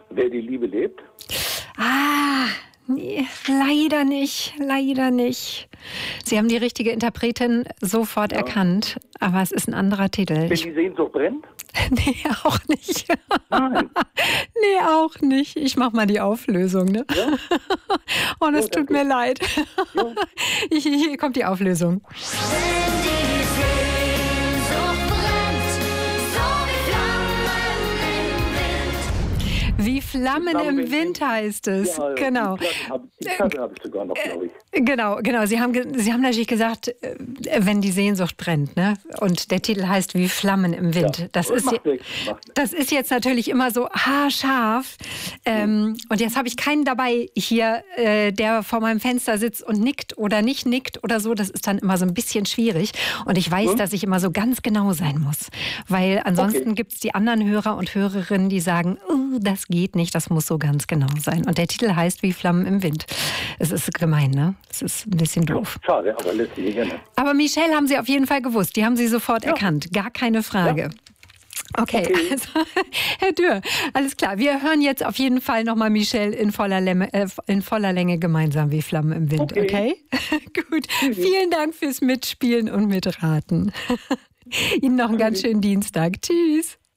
Wer die Liebe lebt? Nee, leider nicht, leider nicht. Sie haben die richtige Interpretin sofort erkannt, aber es ist ein anderer Titel. Wenn die Sehnsucht brennt? Nee, auch nicht. Nein. Nee, auch nicht. Ich mach mal die Auflösung, ne? Ja? Oh, das tut mir leid. Ja. Hier kommt die Auflösung. Wenn die Sehnsucht brennt, so wie Flammen im Wind. Wie Flammen im Wind heißt es. Ja, Genau. Die Platte habe ich sogar noch, glaube ich. Genau. Sie haben natürlich gesagt, wenn die Sehnsucht brennt, ne? Und der Titel heißt Wie Flammen im Wind. Ja, Das macht nichts. das ist jetzt natürlich immer so haarscharf. Und jetzt habe ich keinen dabei hier, der vor meinem Fenster sitzt und nickt oder nicht nickt oder so. Das ist dann immer so ein bisschen schwierig. Und ich weiß, dass ich immer so ganz genau sein muss. Weil ansonsten gibt es die anderen Hörer und Hörerinnen, die sagen, das geht nicht, das muss so ganz genau sein. Und der Titel heißt Wie Flammen im Wind. Es ist gemein, ne? Es ist ein bisschen doof. Schade, aber lässt sich gerne. Aber Michelle haben Sie auf jeden Fall gewusst. Die haben Sie sofort erkannt. Gar keine Frage. Ja. Okay, also, Herr Dürr, alles klar. Wir hören jetzt auf jeden Fall nochmal Michelle in voller Länge gemeinsam Wie Flammen im Wind, okay? Gut, vielen Dank fürs Mitspielen und Mitraten. Ihnen noch einen ganz schönen Dienstag. Tschüss.